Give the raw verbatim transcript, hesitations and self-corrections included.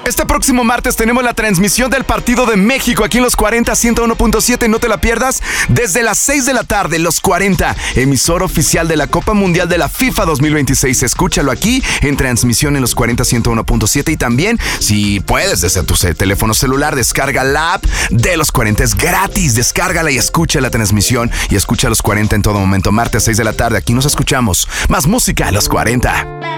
Este próximo martes tenemos la transmisión del partido de México aquí en Los cuarenta, ciento uno punto siete. No te la pierdas. Desde las seis de la tarde, Los cuarenta, emisora oficial de la Copa Mundial de la FIFA dos mil veintiséis. Escúchalo aquí en transmisión en Los cuarenta, ciento uno punto siete. Y también, si puedes, desde tu teléfono celular, descarga la app de Los cuarenta. Es gratis. Descárgala y escucha la transmisión. Y escucha Los cuarenta en todo momento. Martes, seis de la tarde. Aquí nos escuchamos. Más música a Los cuarenta.